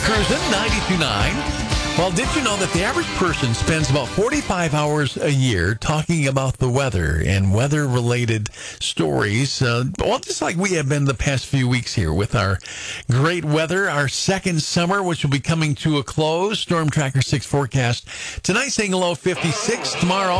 Cruising 92.9. Well, did you know that the average person spends about 45 hours a year talking about the weather and weather-related stories? Well, just like we have been the past few weeks here with our great weather, our second summer, which will be coming to a close. Storm Tracker 6 forecast tonight saying a low 56. Tomorrow,